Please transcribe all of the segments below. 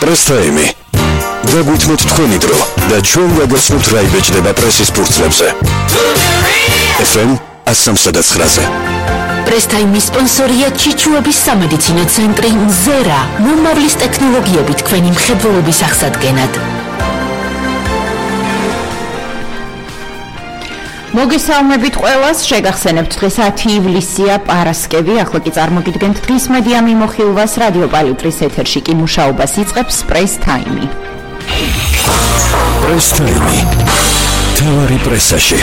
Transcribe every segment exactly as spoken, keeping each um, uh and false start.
პრესტაიმი. დაგვითმოთ თქვენი დრო და ჩვენ გაგაცნობთ რა იბეჭდება პრესის ფურცლებზე. ეფ ემ one oh nine-ზე. პრესტაიმის სპონსორია ჩიჩუების სამედიცინო ცენტრი მზერა, მომავლის ტექნოლოგიებით თქვენი მხედველობის აღსადგენად. მოგესალმებით ყველას, შეგახსენებთ დღეს ათი ივლისია, პარასკევი, ახლა კი წარმოგიდგენთ დღის მედია მიმოხილვას, რადიო პალიტრის ეთერში კი მუშაობას იწყებს პრესტაიმი. პრესტაიმი. თავარი პრესაში.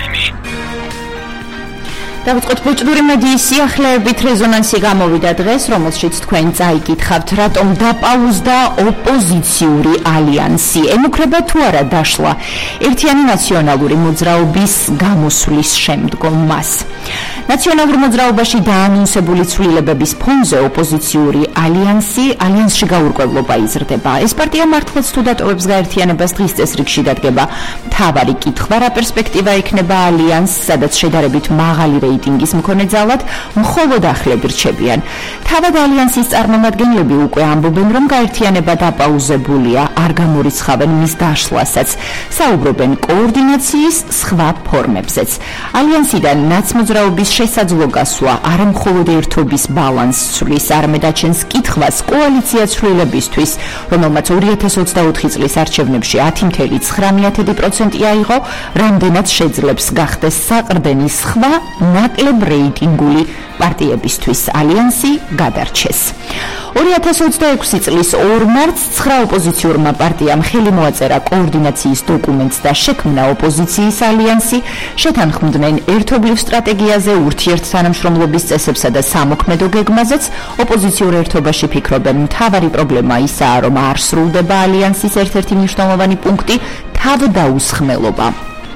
დავიწყოთ ბეჭდური მედიის სიახლეებით. რეზონანსი გამოვიდა დღეს, რომელშიც თქვენ წაიკითხავთ, რატომ დაპაუზდა ოპოზიციური ალიანსი. ემუქრება თუ არა დაშლა ერთიანი ნაციონალური მოძრაობის გამოსვლის შემდგომ მას. ნაციონალურ მოძრაობაში დაანონსებული ცვლილებების ფონზე ოპოზიციური ალიანსი ალიანსში გაურკვევლობა იზრდება. ეს პარტია მართლაც თუ დატოვებს გაერთიანებას, დღის წესრიგში დადგება მთავარი კითხვა, რა პერსპექტივა ექნება ალიანსს, სადაც შედარებით მაღალი რეიტინგის მქონე ძალად მხოლოდ ახლები რჩებიან. თავად ალიანსის წარმომადგენლები უკვე ამბობენ, რომ გაერთიანება დაპაუზებულია, არ გამორიცხავენ მის დაშლასაც, საუბრობენ კოორდინაციის სხვა ფორმებზეც. ალიანსიდან ნაცმოძრაობის შესაძლო გასვლა არა მხოლოდ ერთობის ბალანსს ცვლის, არამედ აჩენს კითხვას კოალიცია ცვლილებისთვის, რომელმაც ორი ათას ოცდაოთხი წლის არჩევნებში ათი virgulă ცხრამეტი პროცენტი აიღო, რამდენად შეძლებს გახდეს საყრდენი სხვა ნაკლებ რეიტინგული პარტიებისთვის ალიანსი გადარჩეს. ორი ათას ოცდაექვსი წლის ორ მარტს ცხრა ოპოზიციურმა პარტიამ ხელი მოაწერა კოორდინაციის დოკუმენტს და შექმნა ოპოზიციის ალიანსი, შეთანხმდნენ ერთობლივ სტრატეგიაზე, ურთიერთთანამშრომლობის წესებსა და სამოქმედო გეგმაზეც. ოპოზიციურ ერთობაში ფიქრობენ, მთავარი პრობლემა ისაა, რომ არ სრულდება ალიანსის ერთ-ერთი მნიშვნელოვანი პუნქტი თავდაუსხმელობა,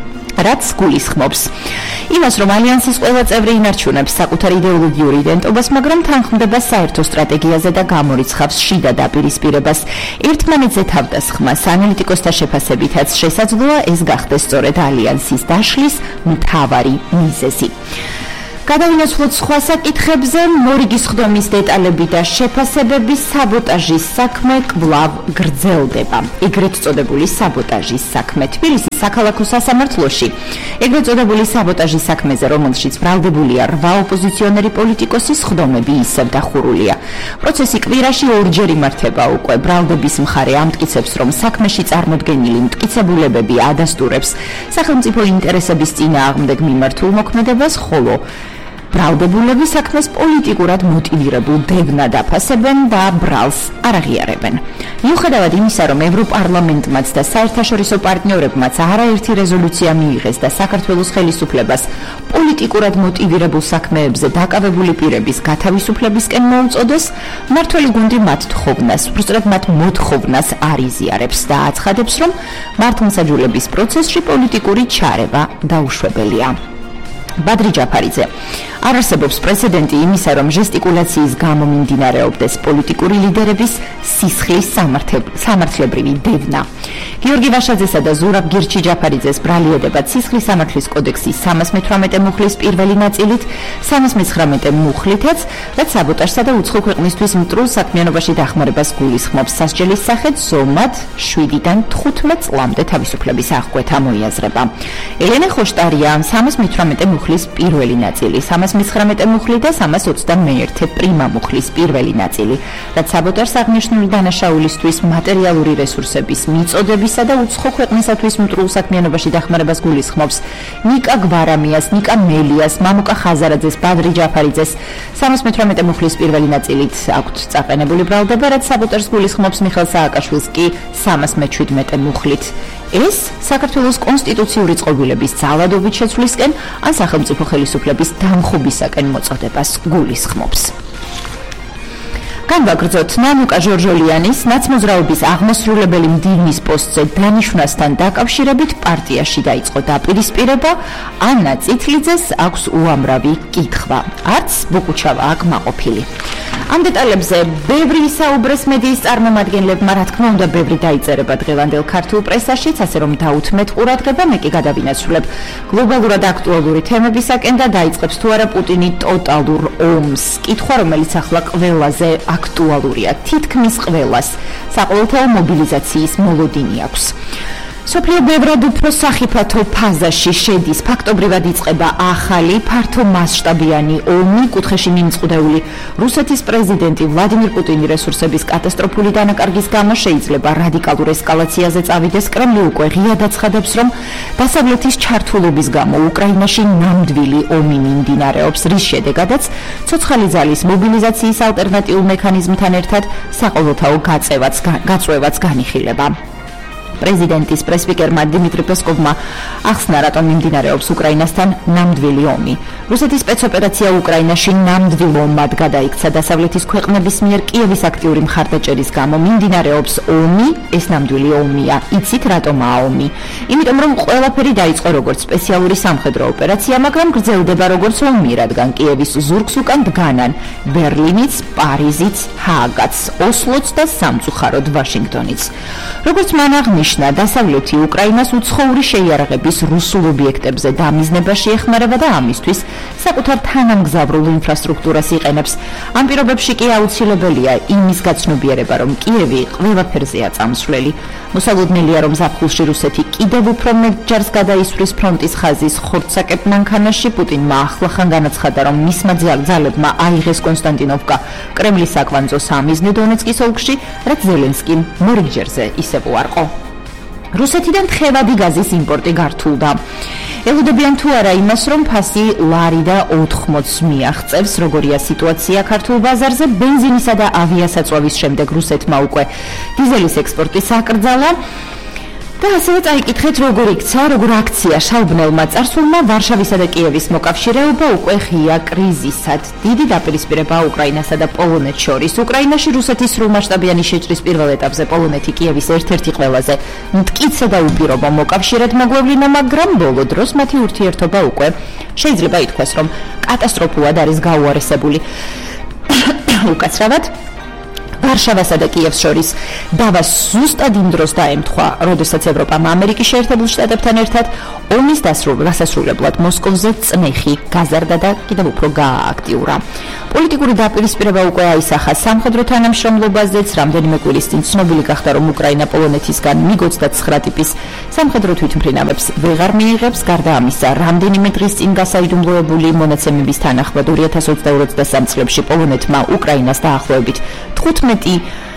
რაც გულისხმობს იმას, რომ ალიანსის ყველა წევრი ინარჩუნებს საკუთარ იდეოლოგიურ იდენტობას, მაგრამ თანხმდება საერთო სტრატეგიაზე და გამორიცხავს შიდა დაპირისპირებას. ერთმანეთზე თავდასხმას ანალიტიკოსთა შეფასებითაც შესაძლოა ეს გახდეს სწორედ ალიანსის დაშლის მთავარი მიზეზი. გადავინაცვლოთ სხვა საკითხებზე. მორიგის ხდომის დეტალები და შეფასებების საბოტაჟის საქმე კვლავ გრძელდება. ეგრეთ წოდებული საბოტაჟის საქმე თბილისის საქალაქო სასამართლოში. ეგრეთ წოდებული საბოტაჟის საქმეზე, რომელშიც ბრალდებულია რვა ოპოზიციონერი პოლიტიკოსის ხდომები ისევ დახურულია. პროცესი კვირაში ორჯერ იმართება უკვე. ბრალდების მხარე ამტკიცებს, რომ საქმეში წარმოდგენილი მტკიცებულებები ადასტურებს სახელმწიფო ინტერესების წინააღმდეგ მიმართულ მოქმედებას, ხოლო ბრალდებულები საქმეს პოლიტიკურად მოტივირებულ დევნად აფასებენ და ბრალს არ აღიარებენ. მიუხედავად იმისა, რომ ევროპარლამენტმაც და საერთაშორისო პარტნიორებმაც არაერთი რეზოლუცია მიიღეს და საქართველოს ხელისუფლებას პოლიტიკურად მოტივირებულ საქმეებზე დაკავებული პირების გათავისუფლებისკენ მოუწოდეს, მმართველი გუნდი მათ თხოვნას, უბრალოდ მათ მოთხოვნას არ იზიარებს და აცხადებს, რომ მართლმსაჯულების პროცესში პოლიტიკური ჩარევა დაუშვებელია. ბადრი ჯაფარიძე. არ არსებობს პრეცედენტი იმისა, რომ ჟესტიკულაციის გამო მიმდინარეობდეს პოლიტიკური ლიდერების სისხლის სამართლებრივი დევნა. გიორგი ვაშაძესა და ზურაბ გირჩი ჯაფარიძეს ბრალი ედებათ სისხლის სამართლის კოდექსის სამას მეთვრამეტე მუხლის პირველი ნაწილით, სამას მეცხრამეტე მუხლითაც, რაც საბოტაჟსა და უცხო ქვეყნისთვის მტრულ საქმიანობაში დახმარებას გულისხმობს. სასჯელის სახით ზომად შვიდიდან თხუთმეტ წლამდე თავისუფლების აღკვეთა მოიაზრება. ელენე ხოშტარია სამას მეთვრამეტე მუხლის პირველი ნაწილი, სამას მეცხრამეტე მუხლი და სამას ოცდამეერთე პრიმა მუხლის პირველი ნაწილი, რაც საბოტაჟს აღნიშნული დანაშაულისთვის მატერიალური რესურსების მიწოდებისა და უცხო ქვეყნისათვის მტრულ საქმიანობაში დახმარებას გულისხმობს. ნიკა გვარამიას, ნიკა მელიას, მამუკა ხაზარაძეს, ბადრი ჯაფარიძეს სამას მეთვრამეტე მუხლის პირველი ნაწილით აქვთ წაყენებული ბრალდება, რაც საბოტაჟს გულისხმობს. მიხელ სააკაშვილს კი სამას მეჩვიდმეტე მუხლით. ეს საქართველოს კონსტიტუციური წყობილების ძალადობით შეცვლისკენ ან სახელმწიფო ხელისუფლების დამხობისაკენ მოწოდებას გულისხმობს. განვაგრძოთ ნანუკა ჟორჟოლიანის ნაცმოძრაობის აღმასრულებელი მდივნის პოსტზე დანიშვნასთან დაკავშირებით პარტიაში დაიწყო დაპირისპირება. ანა წითლიძეს აქვს უამრავი კითხვა. არც ბუკუჩავა აქ მაყოფილი. ამ დეტალებზე ბევრი ისაუბრეს მედიის წარმომადგენლებმა, რა თქმა უნდა, ბევრი დაიწერება დღევანდელ ქართულ პრესაშიც, ასე რომ დაუთმეთ ყურადღება, მე კი გადავინაცვლებ გლობალურად აქტუალური თემებისაკენ და დაიწყებს თუ არა პუტინი ტოტალურ ომს. კითხვა, რომელიც ახლა ყველაზე აქტუალურია, თითქმის ყველას საყოველთაო მობილიზაციის მოლოდინი აქვს. სოფლიო ბევრად უფრო სახიფათო ფაზაში შედის, ფაქტობრივად იწყება ახალი, ფართო მასშტაბიანი ომი, კუთხეში მიმწყდეული რუსეთის პრეზიდენტი ვლადიმირ პუტინი რესურსების კატასტროფული დანაკარგის გამო შეიძლება რადიკალურ ესკალაციაზე წავიდეს. კრემლი უკვე ღიად აცხადებს, რომ დასავლეთის ჩართულობის გამო უკრაინაში ნამდვილი ომი მიმდინარეობს, რის შედეგადაც ცოცხალი ძალის მობილიზაციის ალტერნატიულ მექანიზმთან ერთად საყოველთაო გაწევაც განიხილება. პრეზიდენტის პრესპიკერმა დიმიტრი პესკოვმა ახსნა, რატომ მიმდინარეობს უკრაინასთან ნამდვილი ომი. რუსეთის სპეცოპერაცია უკრაინაში ნამდვილ ომად გადაიქცა დასავლეთის ქვეყნების მიერ კიევის აქტიური მხარდაჭერის გამო. მიმდინარეობს ომი, ეს ნამდვილი ომია. იცით რატომაა ომი? იმიტომ რომ ყველაფერი დაიწყო როგორც სპეციალური სამხედრო ოპერაცია, მაგრამ გრძელდება როგორც ომი, რადგან კიევის ზურგს უკან დგანან ბერლინიც, პარიზიც, ჰააგაც, ოსლოც და სამწუხაროდ ვაშინგტონიც. როგორც მან აღნიშნა, დასავლეთი უკრაინას უცხოური შეიარაღების რუსულ ობიექტებზე დამიზნებაში ეხმარება და ამისთვის საკუთარ თანამგზავრულ ინფრასტრუქტურას იყენებს. ამ პირობებში კი აუცილებელია იმის გაცნობიერება, რომ კიევი ყველაფერზეა წამსვლელი. მოსალოდნელია, რომ ზაფხულში რუსეთი კიდევ უფრო მეტ ჯარს გადაისვრის ფრონტის ხაზის ხორცაკებ მანქანაში. პუტინმა ახლახან განაცხადა, რომ მისმა ძალებმა აიღეს კონსტანტინოვკა, კრემლის საკვანძო სამიზნე დონეცკის ოლქში, რაც ზელენსკიმ მორიგჯერზე ისევ უარყო. რუსეთიდან თხევადი გაზის იმპორტი გართულდა. ელოდებიან თუ არა იმას, რომ ფასი ლარი და ოთხმოცს მიაღწევს, როგორია სიტუაცია ქართულ ბაზარზე. ბენზინისა და ავიასაწვავის შემდეგ რუსეთმა უკვე დიზელის ექსპორტი საკრძალა. და ასევე წაიკითხეთ, როგორ იქცა, როგორ აქცია შალბნელმა წარსულმა ვარშავისა და კიევის მოკავშირეობა უკვე ღია კრიზისად. დიდი დაპირისპირება უკრაინასა და პოლონეთს შორის. უკრაინაში რუსეთის სრულმასშტაბიანი შეჭრის პირველ ეტაპზე პოლონეთი კიევის ერთ-ერთი ყველაზე მტკიცე და უპირობო მოკავშირედ მოგვევლინა, მაგრამ ბოლო დროს მათი ურთიერთობა უკვე შეიძლება ითქვას, რომ კატასტროფულად არის გაუარესებული. უკაცრავად ვარშავასა და კიევს შორის დავა ზუსტად იმ დროს დაემთხვა, როდესაც ევროპამ ამერიკის შეერთებულ შტატებთან ერთად ომის დასასრულებლად მოსკოვზე წნეხი გაზარდა და კიდევ უფრო გაააქტიურა. პოლიტიკური დაპირისპირება უკვე აისახა სამხედრო თანამშრომლობაზეც. რამდენიმე კვირის წინ ცნობილი გახდა, რომ უკრაინა პოლონეთისგან მიგ ოცდაცხრა ტიპის სამხედრო თვითმფრინავებს ვეღარ მიიღებს. გარდა ამისა, რამდენიმე დღის წინ გასაიდუმლოებული მონაცემების თანახმად ორი ათას ოცდაორი ოცდასამი წლებში პოლონეთმა უკრაინას დაახლოებით თხუთმეტი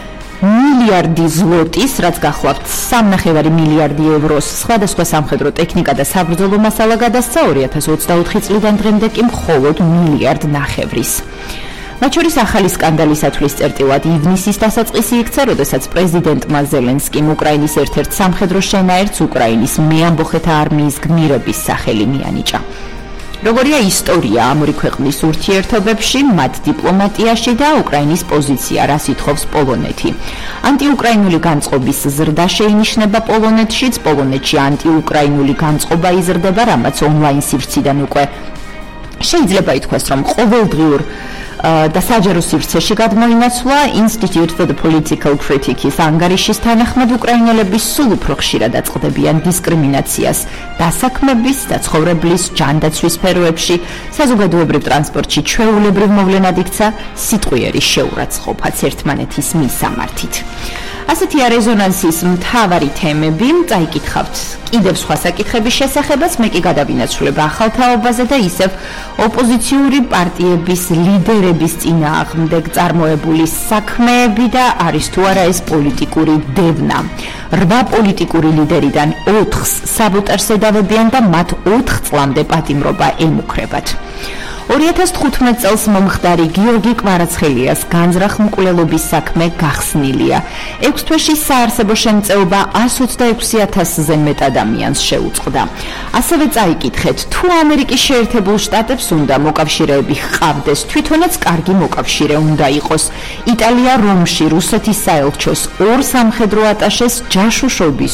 მილიარდი ზლოტის, რაც გახლავთ სამნახევარი მილიარდი ევროს, სხვადასხვა სამხედრო ტექნიკა და საბრძოლო მასალა გადასცა. ორი ათას ოცდაოთხი წლიდან დღემდე კი მხოლოდ მილიარდ ნახევრის. მათ შორის ახალი სკანდალისათვის წერტილად ივნისის დასაწყისი იქცა, როდესაც პრეზიდენტმა ზელენსკიმ უკრაინის ერთ-ერთ სამხედრო შენაერთს უკრაინის მეამბოხეთა არმიის გმირების სახელი მიანიჭა. როგორია ისტორია ამ ორი ქვეყნის ურთიერთობებში, მათ დიპლომატიაში და უკრაინის პოზიცია, რას ითხოვს პოლონეთი. ანტიუკრაინული განწყობის ზრდა შეინიშნება პოლონეთშიც, პოლონეთში ანტიუკრაინული განწყობა იზრდება, რამაც ონლაინ სივრციდან უკვე შეიძლება ითქვას, რომ ყოველდღიურ და საჯარო სივრცეში გადმოინაცვლა. Institute for the Political Critic-ის ანგარიშის თანახმად უკრაინელები სულ უფრო ხშირად აწყდებიან დისკრიმინაციას დასაქმების, საცხოვრებლის, ჯანდაცვის სფეროებში, საზოგადოებრივ ტრანსპორტში ჩვეულებრივ მოვლენად იქცა სიტყვიერი შეურაცხყოფაც ერთმანეთის მისამართით. ასეთია რეზონანსის მთავარი თემები. წაიკითხავთ კიდევ სხვა საკითხების შესახებაც, მე კი გადავინაცვლებ ახალ თაობაზე და ისევ ოპოზიციური პარტიების ლიდერების წინააღმდეგ წარმოებული საქმეები და არის თუ არა ეს პოლიტიკური დევნა. რვა პოლიტიკური ლიდერიდან ოთხს საბოტაჟს ედავებიან და მათ ოთხ წლამდე პატიმრობა ემუქრებათ. ორი ათას თხუთმეტ წელს მომხდარი გიორგი კვარაცხელიას განზრახ-მკვლელობის საქმე გახსნილია. ექვს თვეში საარსებო შემწეობა ას ოცდაექვსი ათასზე მეტ ადამიანს შეუწყდა. ასევე წაიკითხეთ, თუ ამერიკის შეერთებულ შტატებს უნდა მოკავშირეები ჰყავდეს, თვითონაც კარგი მოკავშირე უნდა იყოს. იტალია რომში რუსეთის საელჩოს ორ სამხედრო ატაშეს ჯაშუშობისთვის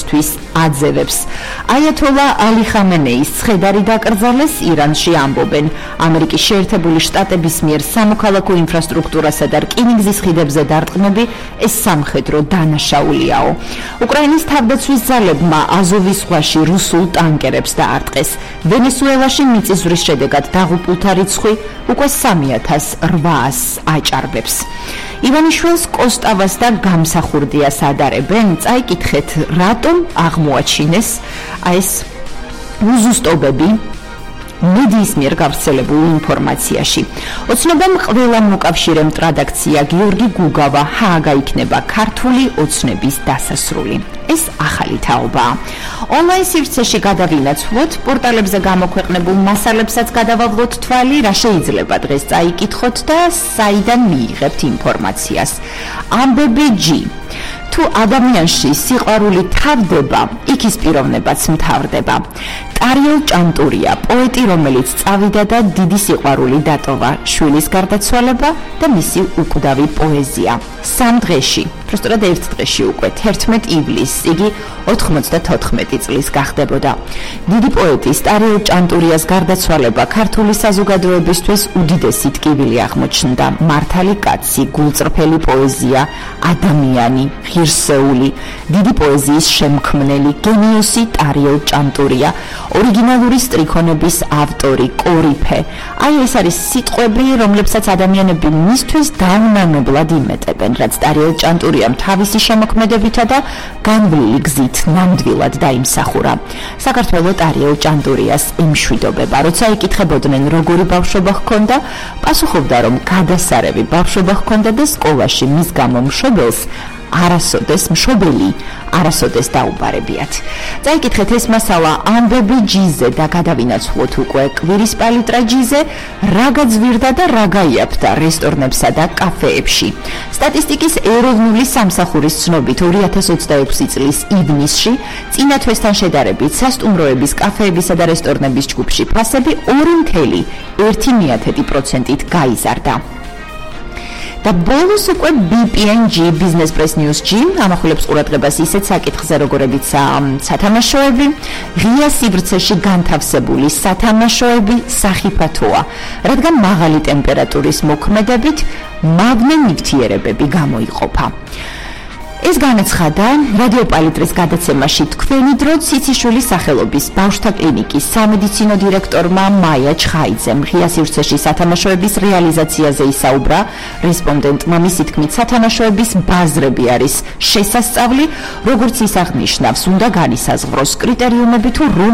აძევებს. აიათოლა ალი ხამენეის ცხედარი დაკრძალეს ირანში, ამბობენ. ამერიკის შეერთებული შტატების მიერ სამოქალაქო ინფრასტრუქტურასა და რკინიგზის ხიდებზე დარტყმები ეს სამხედრო დანაშაულიაო. უკრაინის თავდაცვის ძალებმა აზოვის ზღვაში რუსულ ტანკერებს დაარტყეს. ვენესუელაში მიწისძვრის შედეგად დაღუპულთა რიცხვი უკვე სამი ათას რვაას აჭარბებს. ივანიშვილს კოსტავას და გამსახურდიას ადარებენ. წაიკითხეთ, რატომ აღმოაჩინეს აი ეს უზუსტობები მედიის მიერ გავრცელებულ ინფორმაციაში. ოცნებამ ყველა მოკავშირემ ტრადაქცია გიორგი გუგავა ჰააგა იქნება ქართული ოცნების დასასრული. ეს ახალი თაობაა. ონლაინ სივრცეში გადავინაცვლოთ, პორტალებზე გამოქვეყნებულ მასალებსაც გადავავლოთ თვალი, რა შეიძლება დღეს წაიკითხოთ და საიდან მიიღებთ ინფორმაციას. ამბები ჯი. თუ ადამიანში სიყვარული თავდება, იქ ის პიროვნებაც მთავრდება. ტარიელ ჭანტურია, პოეტი, რომელიც წავიდა და დიდი სიყვარული დატოვა, შვილის გარდაცვალება და მისი უკვდავი პოეზია. სამ დღეში, პროსტად ერთ დღეში უკვე, თერთმეტ ივლისს, იგი ოთხმოცდათოთხმეტი წლის გახდებოდა. დიდი პოეტის ტარიელ ჭანტურიას გარდაცვალება ქართული საზოგადოებისთვის უდიდესი ტკივილი აღმოჩნდა. მართალი კაცი, გულწრფელი პოეზია, ადამიანი, ღირსეული, დიდი პოეზიის შემქმნელი, გენიოსი ტარიელ ჭანტურია, ორიგინალური სტრიქონების ავტორი, კორიფე. აი ეს არის სიტყვები, რომლებსაც ადამიანები მისთვის დაუნანებლად იმეტებენ, რაც ტარიელ ჭანტურიამ თავისი შემოქმედებითა და განვლილი გზით ნამდვილად დაიმსახურა. საქართველო ტარიელ ჭანტურიას იმშვიდობება. როცა იკითხებოდნენ, როგორი ბავშვობა ჰქონდა, პასუხობდა, რომ გადასარევი ბავშვობა ჰქონდა და სკოლაში მის გამო მშობელს არასოდეს მშობელი არასოდეს დაუბარებიათ. წაიკითხეთ ეს მასალა ამბები ჯიზე და გადავინაცვლოთ უკვე კვირის პალიტრა ჯიზე, რა გაძვირდა და რა გაიაფთა რესტორნებსა და კაფეებში. სტატისტიკის ეროვნული სამსახურის ცნობით ორი ათას ოცდაექვსი წლის ივნისში წინა თვესთან შედარებით სასტუმროების, კაფეებისა და რესტორნების ჯგუფში ფასები ორი წუთი ერთი პროცენტით გაიზარდა. და ბოლოს უკვე ბი პი εν ჯი Business Press News ჯი ამახვილებს ყურადღებას ისეთ საკითხზე, როგორებიცაა სათამაშოები, ღია სივრცეში განთავსებული სათამაშოები სახიფათოა, რადგან მაღალი ტემპერატურის მოქმედებით მავნე ნივთიერებები გამოიყოფა. ეს განაცხადა რადიო პალიტრის გადაცემაში თქვენი დრო ციციშვილი სახელობის ბავშვთა კლინიკის სამედიცინო დირექტორმა მაია ჩხაიძემ. ღია სივრცეში სათამაშოების რეალიზაციაზე ისაუბრა. რესპონდენტმა მისი თქმით, სათამაშოების ბაზრები არის შესასწავლი, როგორც ის აღნიშნავს, უნდა განისაზღვროს კრიტერიუმები თუ რომ